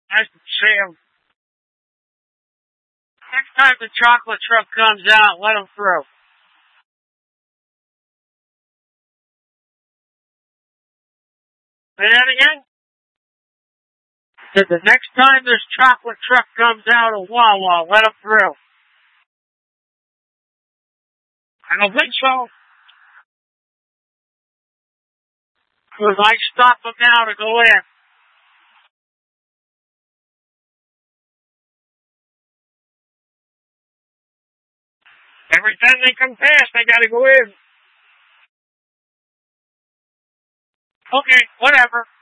I should see him. Next time the chocolate truck comes out, let him through. Say that again? The next time this chocolate truck comes out of Wawa, let him through. I don't think so. We might stop him now to go in. Every time they come past, they gotta go in. Okay, whatever.